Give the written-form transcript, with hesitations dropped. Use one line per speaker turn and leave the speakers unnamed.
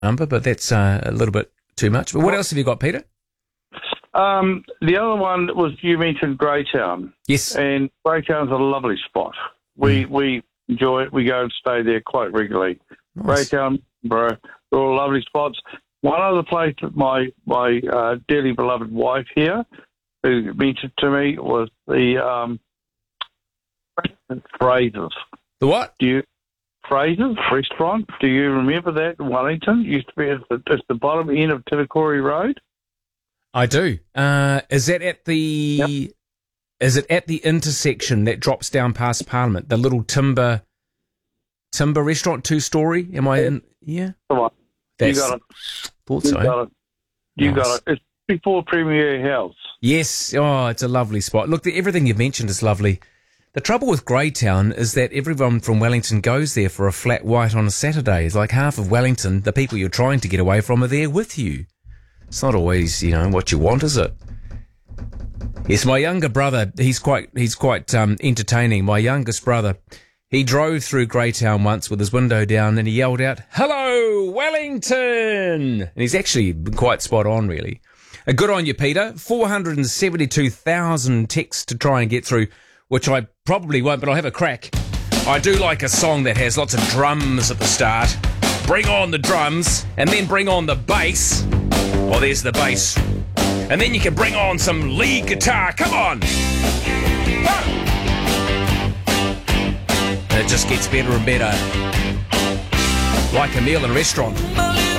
number, but that's a little bit too much. But what else have you got, Peter?
The other one was, you mentioned Greytown.
Yes.
And Greytown's a lovely spot. We enjoy it. We go and stay there quite regularly.
Nice.
Greytown, bro, they're all lovely spots. One other place that my dearly beloved wife here, who mentioned to me, was the Fraser's.
The what?
Fraser's restaurant. Do you remember that in Wellington? It used to be at the bottom end of Tinakori Road.
I do. Is that at the?
Yep.
Is it at the intersection that drops down past Parliament? The little timber restaurant, 2-story. Am I in? Yeah.
Come on. You got it.
Thought so.
You
Nice.
got it. It's before Premier House.
Yes. Oh, it's a lovely spot. Look, everything you've mentioned is lovely. The trouble with Greytown is that everyone from Wellington goes there for a flat white on a Saturday. It's like half of Wellington, the people you're trying to get away from, are there with you. It's not always, what you want, is it? Yes, my younger brother, he's quite entertaining. My youngest brother, he drove through Greytown once with his window down and he yelled out, "Hello, Wellington!" And he's actually quite spot on, really. Good on you, Peter. 472,000 texts to try and get through, which I probably won't, but I'll have a crack. I do like a song that has lots of drums at the start. Bring on the drums, and then bring on the bass. Well, there's the bass. And then you can bring on some lead guitar. Come on! Ah! And it just gets better and better. Like a meal in a restaurant.